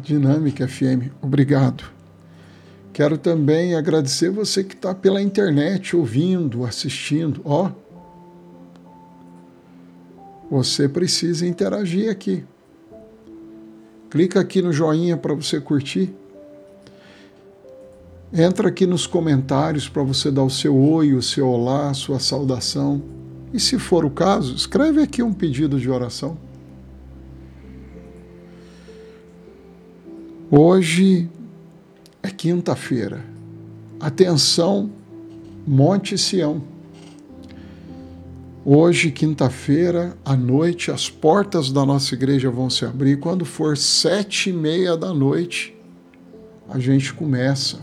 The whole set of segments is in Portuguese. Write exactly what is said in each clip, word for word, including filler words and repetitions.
Dinâmica F M. Obrigado. Quero também agradecer você que está pela internet ouvindo, assistindo. Ó, você precisa interagir aqui. Clica aqui no joinha para você curtir. Entra aqui nos comentários para você dar o seu oi, o seu olá, a sua saudação. E se for o caso, escreve aqui um pedido de oração. Hoje é quinta-feira. Atenção, Monte Sião. Hoje, quinta-feira, à noite, as portas da nossa igreja vão se abrir. Quando for sete e meia da noite, a gente começa.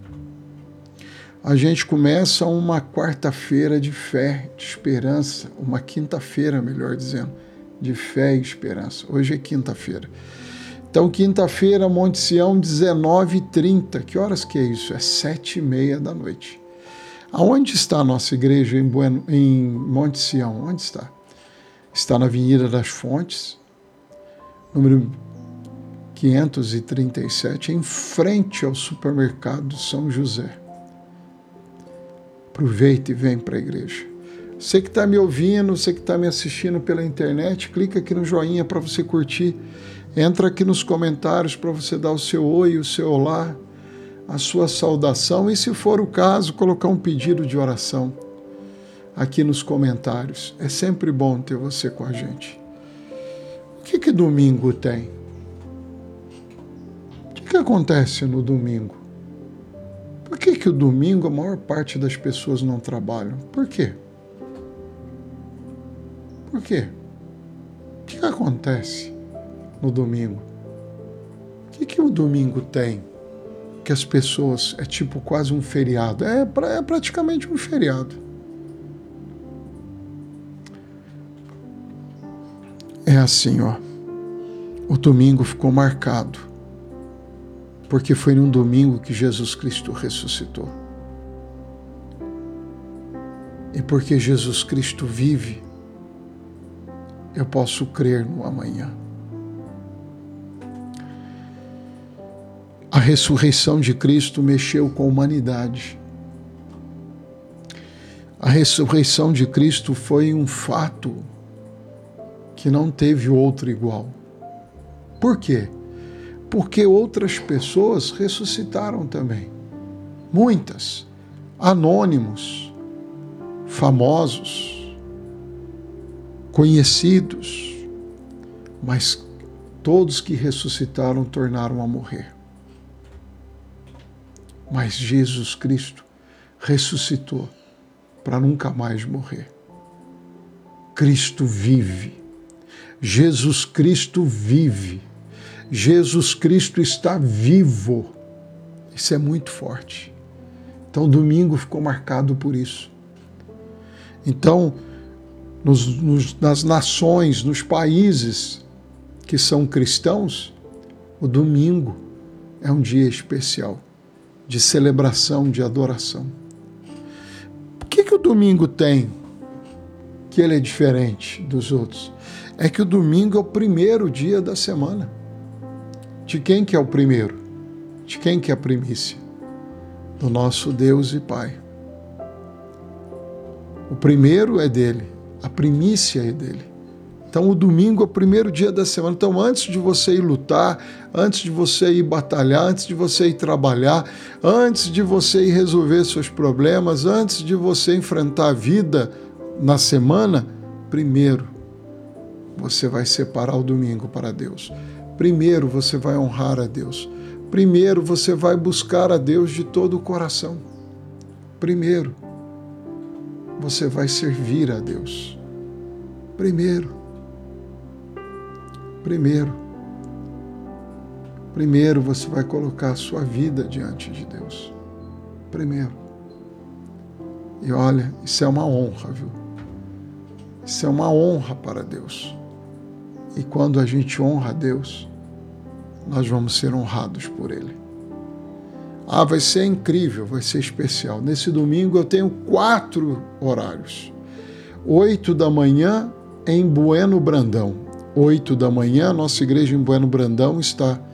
A gente começa uma quarta-feira de fé, de esperança. Uma quinta-feira, melhor dizendo, de fé e esperança. Hoje é quinta-feira. Então, quinta-feira, Monte Sião, dezenove e trinta. Que horas que é isso? É sete e meia da noite. Aonde está a nossa igreja em, bueno, em Monte Sião? Onde está? Está na Avenida das Fontes, número quinhentos e trinta e sete, em frente ao supermercado São José. Aproveita e vem para a igreja. Você que está me ouvindo, você que está me assistindo pela internet, clica aqui no joinha para você curtir. Entra aqui nos comentários para você dar o seu oi, o seu olá, a sua saudação e, se for o caso, colocar um pedido de oração aqui nos comentários. É sempre bom ter você com a gente. O que que domingo tem? O que que acontece no domingo? Por que que o domingo a maior parte das pessoas não trabalham? Por quê? Por quê? O que que acontece no domingo? O que que o domingo tem? Que as pessoas, é tipo quase um feriado, é, é praticamente um feriado. É assim, ó, o domingo ficou marcado, porque foi num domingo que Jesus Cristo ressuscitou. E porque Jesus Cristo vive, eu posso crer no amanhã. A ressurreição de Cristo mexeu com a humanidade. A ressurreição de Cristo foi um fato que não teve outro igual. Por quê? Porque outras pessoas ressuscitaram também. Muitas. Anônimos, famosos, conhecidos, mas todos que ressuscitaram tornaram a morrer. Mas Jesus Cristo ressuscitou para nunca mais morrer. Cristo vive. Jesus Cristo vive. Jesus Cristo está vivo. Isso é muito forte. Então, domingo ficou marcado por isso. Então, nos, nos, nas nações, nos países que são cristãos, o domingo é um dia especial de celebração, de adoração. O que que o domingo tem que ele é diferente dos outros? É que o domingo é o primeiro dia da semana. De quem que é o primeiro? De quem que é a primícia? Do nosso Deus e Pai. O primeiro é dele, a primícia é dele. Então, o domingo é o primeiro dia da semana. Então, antes de você ir lutar, antes de você ir batalhar, antes de você ir trabalhar, antes de você ir resolver seus problemas, antes de você enfrentar a vida na semana, primeiro você vai separar o domingo para Deus. Primeiro você vai honrar a Deus. Primeiro você vai buscar a Deus de todo o coração. Primeiro você vai servir a Deus. Primeiro. Primeiro, primeiro você vai colocar a sua vida diante de Deus. Primeiro. E olha, isso é uma honra, viu? Isso é uma honra para Deus. E quando a gente honra a Deus, nós vamos ser honrados por Ele. Ah, vai ser incrível, vai ser especial. Nesse domingo eu tenho quatro horários. Oito da manhã em Bueno Brandão. Oito da manhã, nossa igreja em Bueno Brandão está